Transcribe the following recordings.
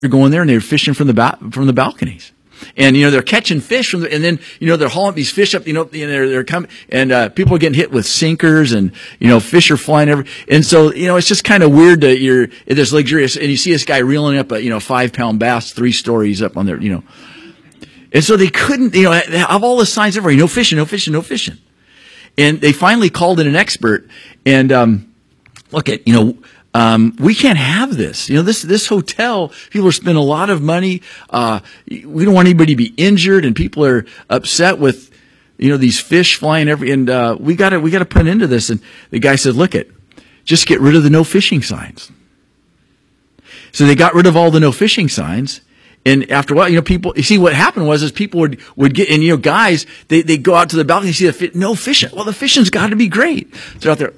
They're going there and they're fishing from the balconies. And, they're catching fish and then, they're hauling these fish up, they're coming and, people are getting hit with sinkers and, fish are flying and so, it's just kind of weird that you're this luxurious and you see this guy reeling up a, 5-pound bass 3 stories up on there, And so they couldn't, they have all the signs everywhere, no fishing, no fishing, no fishing. And they finally called in an expert and, look at, we can't have this. This hotel, people are spending a lot of money. We don't want anybody to be injured and people are upset with, these fish flying and we gotta put an end to this. And the guy said, just get rid of the no fishing signs. So they got rid of all the no fishing signs. And after a while, people, you see what happened was people would get, and guys, they go out to the balcony and see no fishing. Well, the fishing's got to be great. They're out there,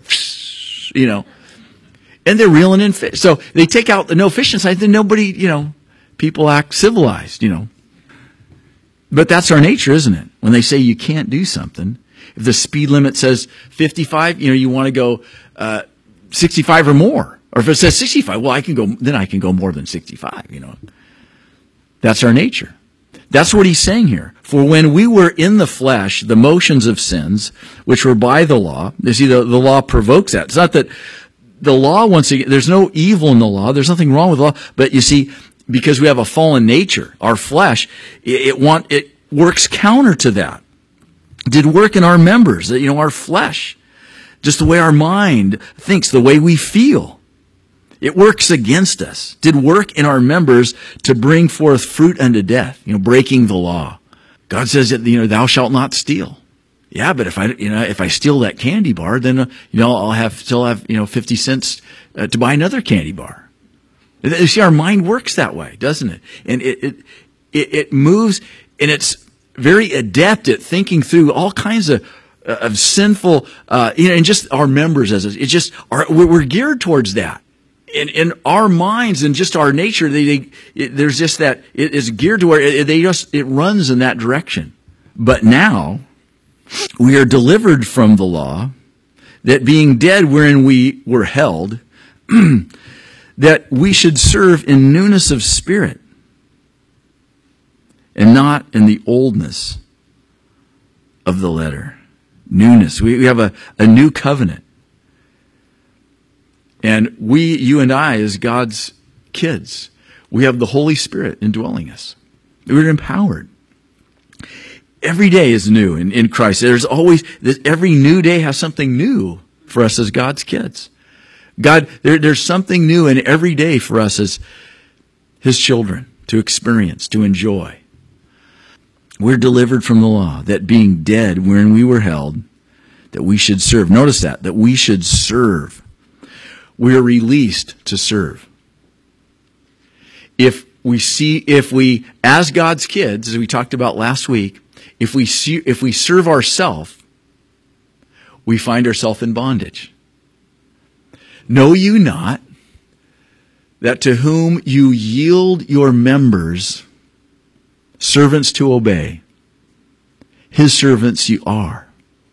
and they're reeling in fish. So they take out the no fishing signs, then nobody, people act civilized, But that's our nature, isn't it? When they say you can't do something, if the speed limit says 55, you want to go 65 or more. Or if it says 65, well, I can go more than 65, That's our nature. That's what he's saying here. For when we were in the flesh, the motions of sins, which were by the law, you see, the law provokes that. It's not that the law, once again, there's no evil in the law. There's nothing wrong with the law. But you see, because we have a fallen nature, our flesh, it works counter to that. It did work in our members, our flesh. Just the way our mind thinks, the way we feel. It works against us. Did work in our members to bring forth fruit unto death, breaking the law. God says that, thou shalt not steal. Yeah, but if I steal that candy bar, then, I'll still have 50 cents to buy another candy bar. You see, our mind works that way, doesn't it? And it moves, and it's very adept at thinking through all kinds of sinful, and just our members we're geared towards that. In our minds and just our nature, there's just that, it is geared to where it runs in that direction. But now, we are delivered from the law, that being dead wherein we were held, that we should serve in newness of spirit, and not in the oldness of the letter. Newness. We have a new covenant. And you and I, as God's kids, we have the Holy Spirit indwelling us. We're empowered. Every day is new in Christ. There's always, every new day has something new for us as God's kids. There's something new in every day for us as His children to experience, to enjoy. We're delivered from the law, that being dead wherein we were held, that we should serve. Notice that we should serve. We are released to serve. If we, as God's kids, as we talked about last week, if we serve ourselves, we find ourselves in bondage. Know you not that to whom you yield your members, servants to obey, His servants you are.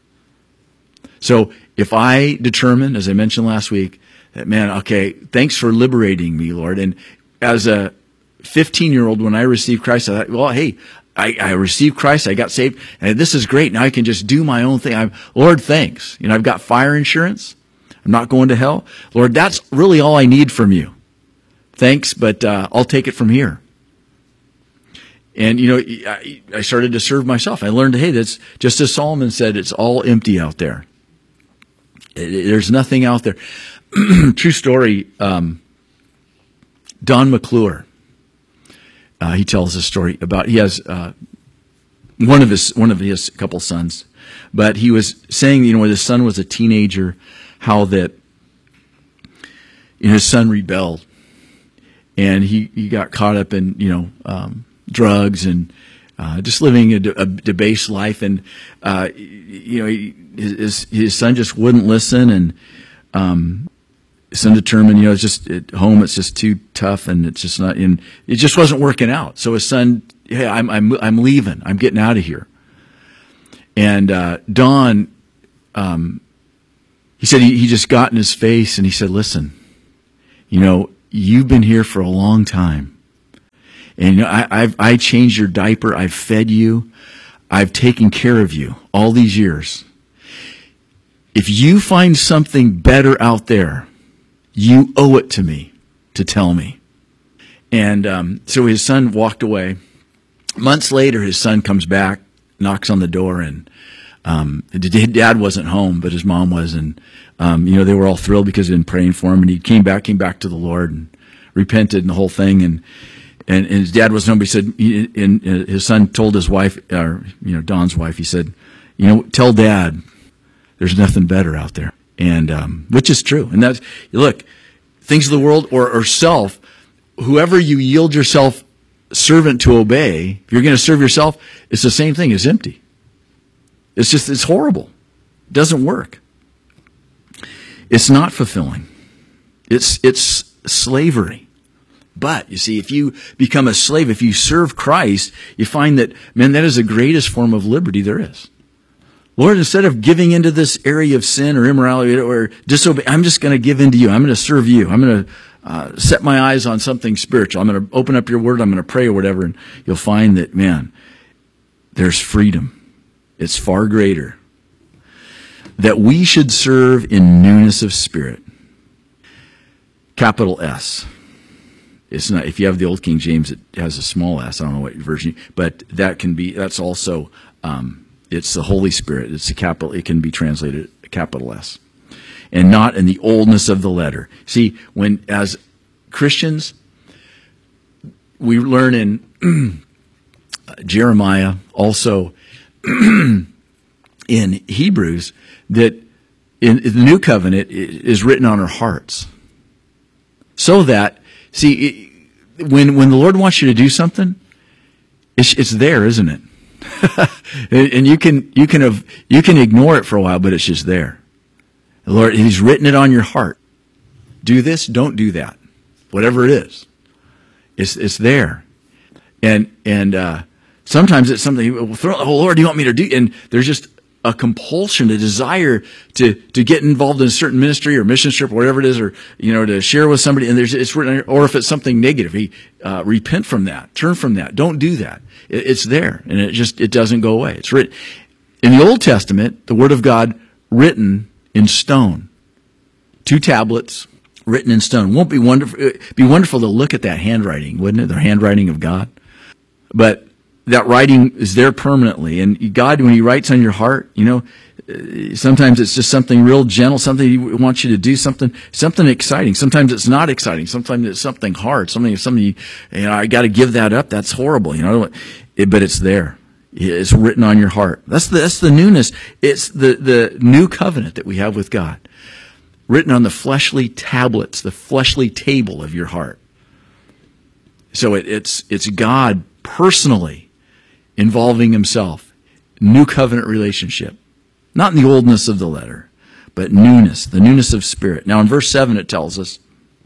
So if I determine, as I mentioned last week, that, man, okay, thanks for liberating me, Lord. And as a 15-year-old, when I received Christ, I thought, well, hey, I received Christ, I got saved, and this is great. Now I can just do my own thing. Lord, thanks. I've got fire insurance. I'm not going to hell. Lord, that's really all I need from you. Thanks, but I'll take it from here. And, I started to serve myself. I learned, hey, that's just as Solomon said, it's all empty out there. There's nothing out there. True story. Don McClure. He tells a story about, he has one of his couple sons, but he was saying, when his son was a teenager, how that his son rebelled, and he got caught up in drugs and just living a debased life, and his son just wouldn't listen, and his son determined, it's just at home, it's just too tough, and it's just not in. It just wasn't working out. So his son, hey, I'm leaving. I'm getting out of here. And Don, he said he just got in his face and he said, listen, you've been here for a long time. And I changed your diaper. I've fed you. I've taken care of you all these years. If you find something better out there, you owe it to me to tell me. And so his son walked away. Months later, his son comes back, knocks on the door, and Dad wasn't home, but his mom was. And, they were all thrilled because they'd been praying for him. And he came back to the Lord and repented and the whole thing. And his dad wasn't home, but he said, and his son told his wife, Don's wife, he said, tell Dad there's nothing better out there. And, which is true. And that's, look, things of the world or self, whoever you yield yourself servant to obey, if you're going to serve yourself, it's the same thing. It's empty. It's horrible. It doesn't work. It's not fulfilling. It's slavery. But, you see, if you become a slave, if you serve Christ, you find that, man, that is the greatest form of liberty there is. Lord, instead of giving into this area of sin or immorality or disobey, I'm just going to give into you. I'm going to serve you. I'm going to set my eyes on something spiritual. I'm going to open up your word. I'm going to pray or whatever. And you'll find that, man, there's freedom. It's far greater. That we should serve in newness of spirit. Capital S. It's not, if you have the old King James, it has a small s. I don't know what version, but that's also, it's the Holy Spirit. It's a capital, it can be translated a capital S. And not in the oldness of the letter. See, when, as Christians, we learn in Jeremiah, also in Hebrews, that in the new covenant is written on our hearts. So that, see, when the Lord wants you to do something, it's there, isn't it? And you can ignore it for a while, but it's just there. The Lord, He's written it on your heart. Do this, don't do that. Whatever it is. It's there. And sometimes it's something, oh Lord, do you want me to do? And there's just a compulsion, a desire to get involved in a certain ministry or mission trip or whatever it is, or, to share with somebody. And it's written, or if it's something negative, repent from that, turn from that, don't do that. It's there. And it doesn't go away. It's written in the Old Testament, the Word of God written in stone, 2 tablets written in stone. Won't be wonderful? It'd be wonderful to look at that handwriting, wouldn't it? The handwriting of God. But that writing is there permanently. And God, when He writes on your heart, sometimes it's just something real gentle, something He wants you to do, something exciting. Sometimes it's not exciting. Sometimes it's something hard. Something I got to give that up. That's horrible. But it's there. It's written on your heart. That's the newness. It's the new covenant that we have with God, written on the fleshly tablets, the fleshly table of your heart. So it's God personally involving Himself. New covenant relationship. Not in the oldness of the letter, but newness, the newness of spirit. Now in verse 7 it tells us,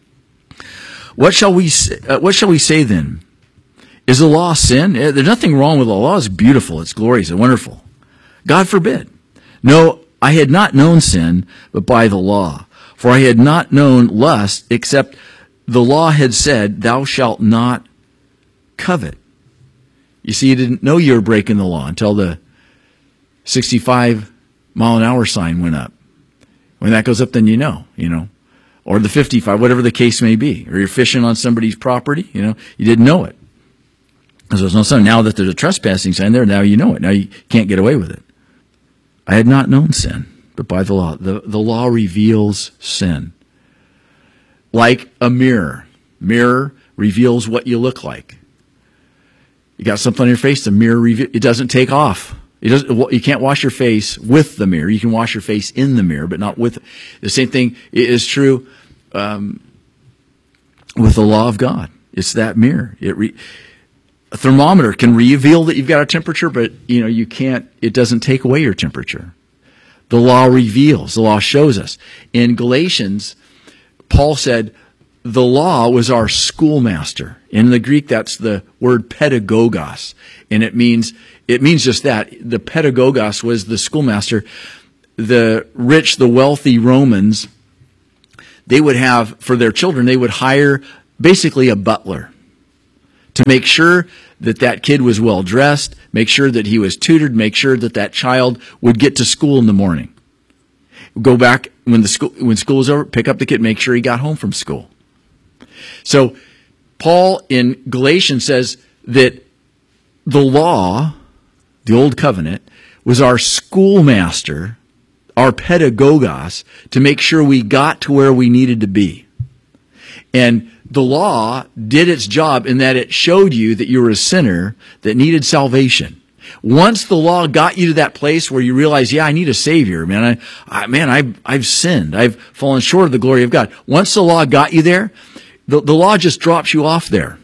what shall we say then? Is the law sin? There's nothing wrong with the law. It's beautiful. It's glorious and wonderful. God forbid. No, I had not known sin, but by the law. For I had not known lust, except the law had said, thou shalt not covet. You see, you didn't know you were breaking the law until the 65-mile-an-hour sign went up. When that goes up, then you know. Or the 55, whatever the case may be. Or you're fishing on somebody's property, you didn't know it. Because there's no sign. Now that there's a trespassing sign there, now you know it. Now you can't get away with it. I had not known sin, but by the law. The law reveals sin. Like a mirror. Mirror reveals what you look like. You got something on your face, the mirror it doesn't take off. You can't wash your face with the mirror. You can wash your face in the mirror, but not with. The same thing is true with the law of God. It's that mirror. A thermometer can reveal that you've got a temperature, but you can't. It doesn't take away your temperature. The law reveals. The law shows us. In Galatians, Paul said the law was our schoolmaster. In the Greek, that's the word pedagogos, and it means just that. The pedagogos was the schoolmaster. The rich, the wealthy Romans, they would have, for their children, they would hire basically a butler to make sure that that kid was well dressed, make sure that he was tutored, make sure that that child would get to school in the morning. Go back when school was over, pick up the kid, make sure he got home from school. So Paul in Galatians says that the law, the old covenant, was our schoolmaster, our pedagogos, to make sure we got to where we needed to be. And the law did its job in that it showed you that you were a sinner that needed salvation. Once the law got you to that place where you realize, yeah, I need a Savior, man. I've sinned. I've fallen short of the glory of God. Once the law got you there, the law just drops you off there.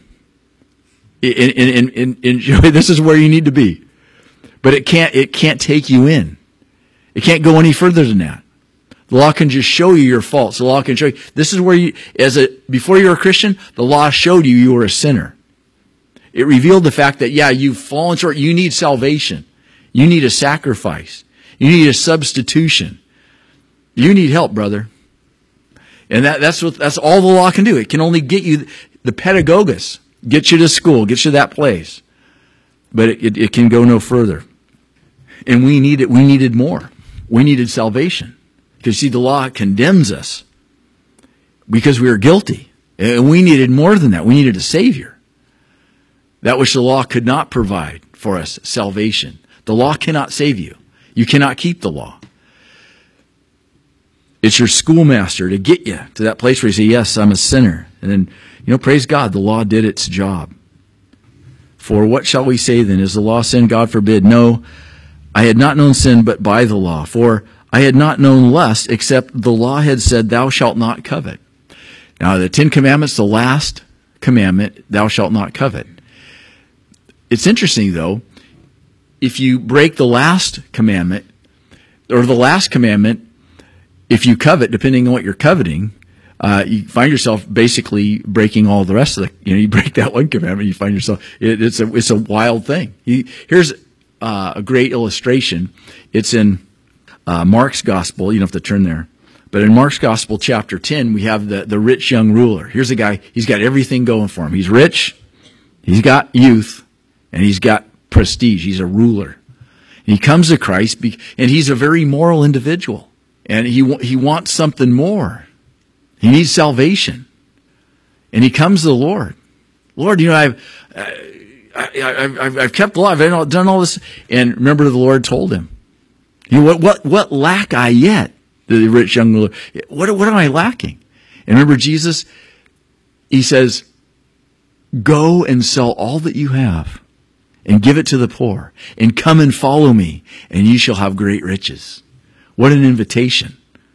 This is where you need to be. But it can't take you in. It can't go any further than that. The law can just show you your faults. The law can show you, this is where you, before you were a Christian, the law showed you were a sinner. It revealed the fact that, yeah, you've fallen short. You need salvation. You need a sacrifice. You need a substitution. You need help, brother. And that's all the law can do. It can only get you, the pedagogos, get you to school, get you to that place. But it can go no further. And we needed more. We needed salvation. Because, see, the law condemns us because we are guilty. And we needed more than that. We needed a Savior. That which the law could not provide for us, salvation. The law cannot save you. You cannot keep the law. It's your schoolmaster to get you to that place where you say, yes, I'm a sinner. And then, praise God, the law did its job. For what shall we say then? Is the law sin? God forbid. No, I had not known sin but by the law. For I had not known lust, except the law had said, thou shalt not covet. Now, the 10 Commandments, the last commandment, thou shalt not covet. It's interesting, though, if you break the last commandment, or the last commandment, if you covet, depending on what you're coveting, you find yourself basically breaking all the rest of you break that one commandment, you find yourself, it's a wild thing. Here's a great illustration. It's in Mark's Gospel. You don't have to turn there. But in Mark's Gospel, chapter 10, we have the rich young ruler. Here's a guy, he's got everything going for him. He's rich, he's got youth, and he's got prestige. He's a ruler. And he comes to Christ, and he's a very moral individual. And he wants something more. He needs salvation. And he comes to the Lord. Lord, I've kept the law. I've done all this. And remember, the Lord told him, what lack I yet? The rich young ruler. What am I lacking? And remember Jesus, he says, go and sell all that you have and give it to the poor and come and follow me and you shall have great riches. What an invitation.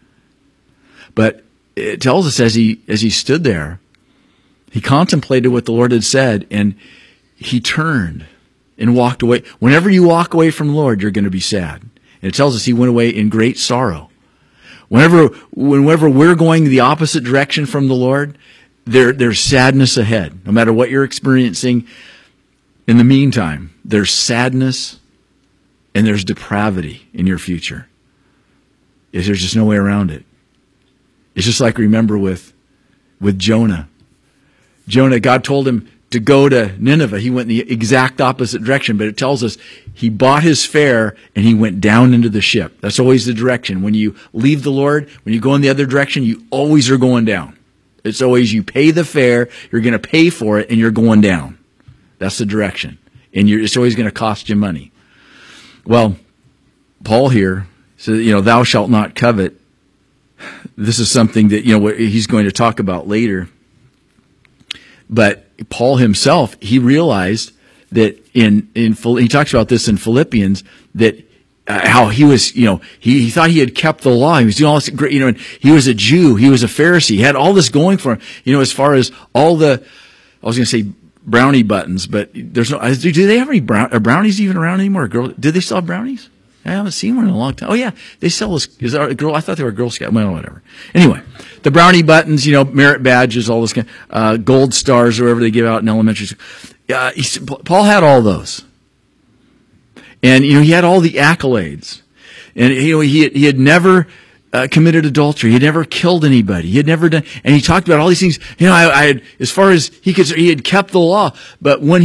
But it tells us as he stood there, he contemplated what the Lord had said and he turned and walked away. Whenever you walk away from the Lord, you're going to be sad. And it tells us he went away in great sorrow. Whenever we're going the opposite direction from the Lord, there's sadness ahead. No matter what you're experiencing, in the meantime, there's sadness and there's depravity in your future. There's just no way around it. It's just like, remember with Jonah. Jonah, God told him to go to Nineveh. He went in the exact opposite direction, but it tells us he bought his fare and he went down into the ship. That's always the direction. When you leave the Lord, when you go in the other direction, you always are going down. It's always you pay the fare, you're going to pay for it, and you're going down. That's the direction. And it's always going to cost you money. Well, Paul here says, thou shalt not covet. This is something that, he's going to talk about later. But Paul himself, he realized that he talks about this in Philippians, that how he was, he thought he had kept the law. He was doing all this great, and he was a Jew. He was a Pharisee. He had all this going for him, as far as all I was going to say brownie buttons, but there's no, do they have any brownies even around anymore? Do they still have brownies? I haven't seen one in a long time. Oh yeah, they sell this. Is that a girl? I thought they were Girl Scout. Well, whatever. Anyway, the brownie buttons, merit badges, all this kind, gold stars, or whatever they give out in elementary school. Paul had all those, and he had all the accolades, and he had never committed adultery. He had never killed anybody. He had never done, and he talked about all these things. I had, as far as he had kept the law. But when